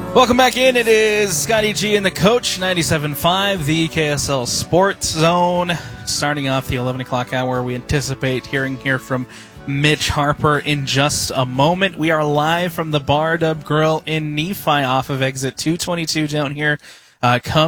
Welcome back in. It is Scotty G and the Coach, 97.5, the KSL Sports Zone. Starting off the 11 o'clock hour, we anticipate hearing here from Mitch Harper in just a moment. We are live from the Bar Dub Grill in Nephi off of exit 222 down here. Come